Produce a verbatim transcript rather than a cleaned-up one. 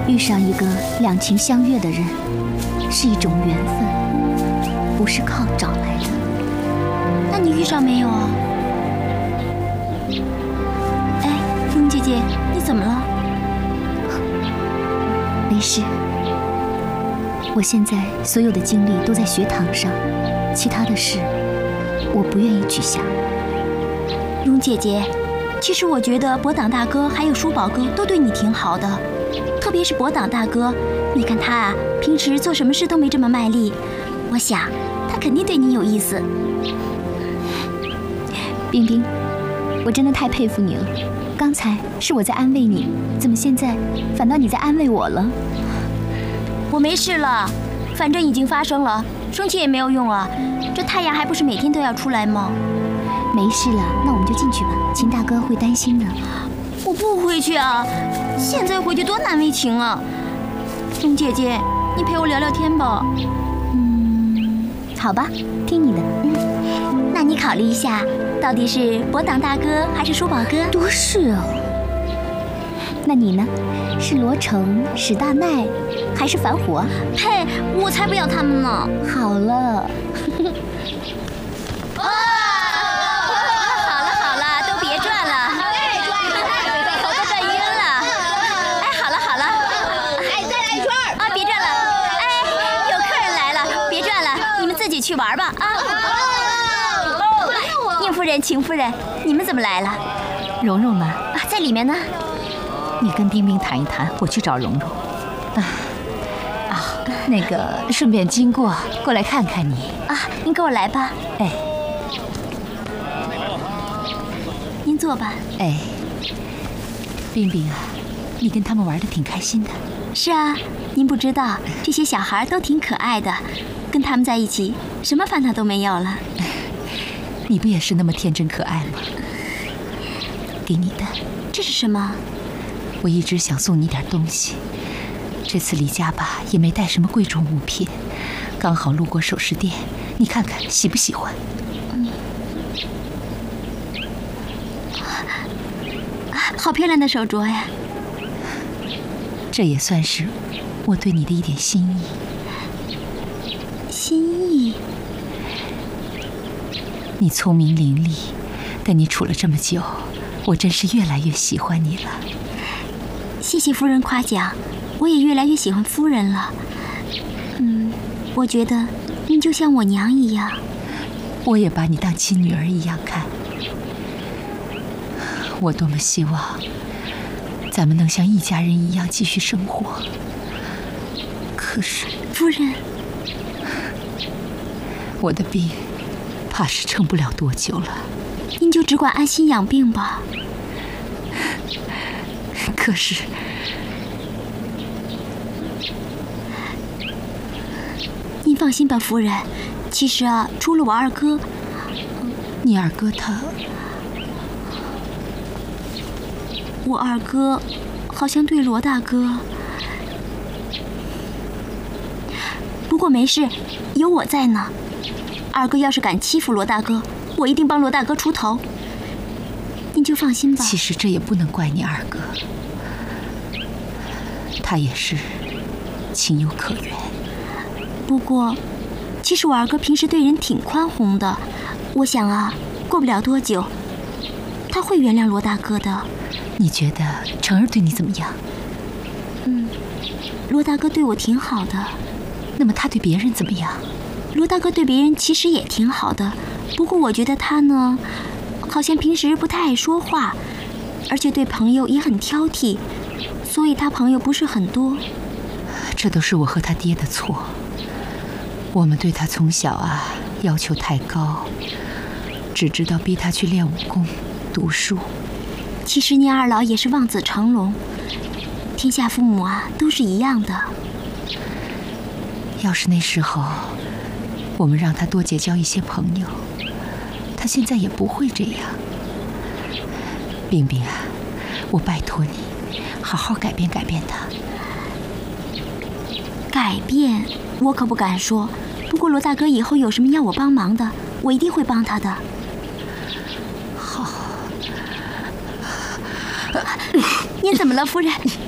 遇上一个两情相悦的人，是一种缘分，不是靠找来的。 那你遇上没有啊？哎，芙蓉姐姐，你怎么了？ 没事，我现在所有的精力都在学堂上，其他的事我不愿意去想。 蓉姐姐，其实我觉得博党大哥还有叔宝哥都对你挺好的，特别是博党大哥，你看他啊，平时做什么事都没这么卖力，我想他肯定对你有意思。 冰冰，我真的太佩服你了。刚才是我在安慰你，怎么现在反倒你在安慰我了？ 我没事了，反正已经发生了，生气也没有用啊。这太阳还不是每天都要出来吗？ 没事了，那我们就进去吧，秦大哥会担心的。 我不回去啊，现在回去多难为情啊。蓉姐姐，你陪我聊聊天吧。 嗯，好吧，听你的。 嗯，那你考虑一下，到底是博党大哥还是叔宝哥？ 多事啊。那你呢？是罗成、史大奈，还是反虎啊？ 呸！我才不要他们呢。 好了。 去玩吧啊！宁夫人、秦夫人，你们怎么来了？ 蓉蓉呢？ 啊，在里面呢。 你跟冰冰谈一谈，我去找蓉蓉。啊啊，那个顺便经过，过来看看你啊。您跟我来吧。 哎， 您坐吧。 哎，冰冰啊，你跟他们玩得挺开心的。 是啊，您不知道，这些小孩都挺可爱的。跟他们在一起，什么烦恼都没有了。 你不也是那么天真可爱吗？给你的， 这是什么？ 我一直想送你点东西，这次离家吧也没带什么贵重物品，刚好路过首饰店，你看看喜不喜欢？ 嗯，好漂亮的手镯呀！ 这也算是我对你的一点心意。 心意？ 你聪明伶俐，跟你处了这么久，我真是越来越喜欢你了。 谢谢夫人夸奖，我也越来越喜欢夫人了。嗯，我觉得您就像我娘一样。 我也把你当亲女儿一样看。我多么希望咱们能像一家人一样继续生活。可是， 夫人， 我的病怕是撑不了多久了。 您就只管安心养病吧。 可是， 您放心吧，夫人。其实啊，除了我二哥， 你二哥他， 我二哥好像对罗大哥。不过没事，有我在呢。二哥要是敢欺负罗大哥，我一定帮罗大哥出头。您就放心吧。 其实这也不能怪你二哥，他也是情有可原。 不过，其实我二哥平时对人挺宽宏的，我想啊，过不了多久，他会原谅罗大哥的。 你觉得成儿对你怎么样？ 嗯，罗大哥对我挺好的。 那么他对别人怎么样？ 罗大哥对别人其实也挺好的，不过我觉得他呢，好像平时不太爱说话，而且对朋友也很挑剔，所以他朋友不是很多。 这都是我和他爹的错。我们对他从小啊要求太高，只知道逼他去练武功、读书。 其实您二老也是望子成龙，天下父母啊都是一样的。 要是那时候我们让他多结交一些朋友，他现在也不会这样。冰冰啊，我拜托你，好好改变改变他。 改变？我可不敢说。不过罗大哥以后有什么要我帮忙的，我一定会帮他的。 好。 您怎么了，夫人？